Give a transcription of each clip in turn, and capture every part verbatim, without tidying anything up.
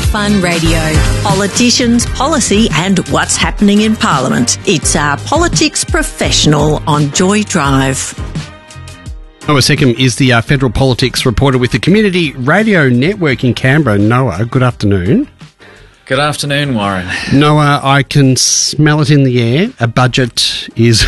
Fun Radio. Politicians, policy and what's happening in Parliament. It's our Politics Professional on Joy Drive. Noah Seckham is the uh, federal politics reporter with the Community Radio Network in Canberra. Noah, good afternoon. Good afternoon, Warren. Noah, I can smell it in the air. A budget is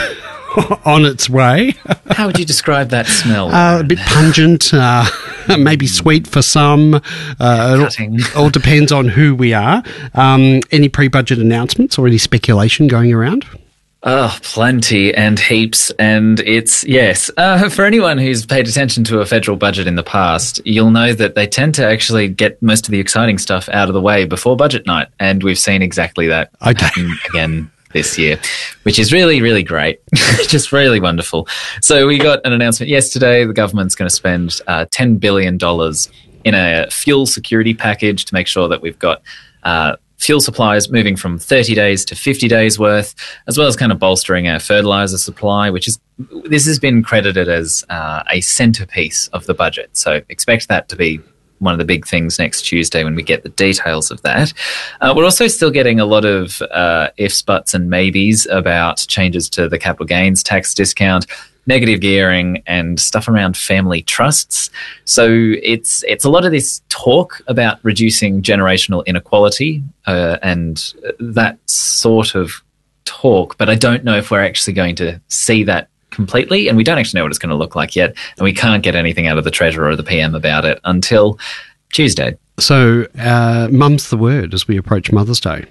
on its way. How would you describe that smell? Uh, a bit pungent, uh, maybe sweet for some. Uh, it all, all depends on who we are. Um, any pre-budget announcements or any speculation going around? Oh, plenty and heaps. And it's, yes, uh, for anyone who's paid attention to a federal budget in the past, you'll know that they tend to actually get most of the exciting stuff out of the way before budget night. And we've seen exactly that okay. happen again this year, which is really, really great. Just really wonderful. So we got an announcement yesterday. The government's going to spend uh, ten billion dollars in a fuel security package to make sure that we've got uh, fuel supplies moving from thirty days to fifty days worth, as well as kind of bolstering our fertiliser supply, which is, this has been credited as uh, a centrepiece of the budget. So expect that to be one of the big things next Tuesday when we get the details of that. Uh, we're also still getting a lot of uh, ifs, buts and maybes about changes to the capital gains tax discount, negative gearing and stuff around family trusts. So it's it's a lot of this talk about reducing generational inequality uh, and that sort of talk, but I don't know if we're actually going to see that completely, and we don't actually know what it's going to look like yet, and we can't get anything out of the Treasurer or the P M about it until Tuesday. So uh, mum's the word as we approach Mother's Day.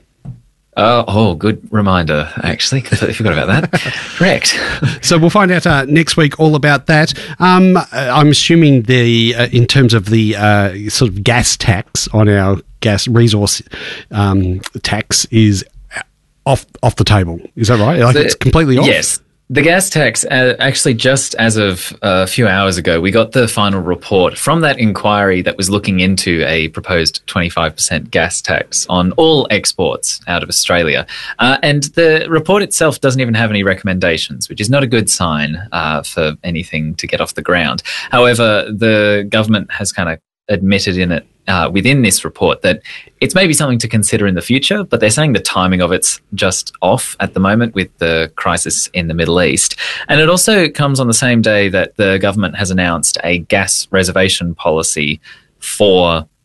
Oh, oh, good reminder, actually. Completely forgot about that. Correct. So we'll find out uh, next week all about that. Um, I'm assuming the uh, in terms of the uh, sort of gas tax on our gas resource um, tax is off off the table. Is that right? Like the, it's completely off? Yes. The gas tax, uh, actually just as of a few hours ago, we got the final report from that inquiry that was looking into a proposed twenty-five percent gas tax on all exports out of Australia. Uh, and the report itself doesn't even have any recommendations, which is not a good sign uh, for anything to get off the ground. However, the government has kind of admitted in it uh, within this report that it's maybe something to consider in the future, but they're saying the timing of it's just off at the moment with the crisis in the Middle East. And it also comes on the same day that the government has announced a gas reservation policy for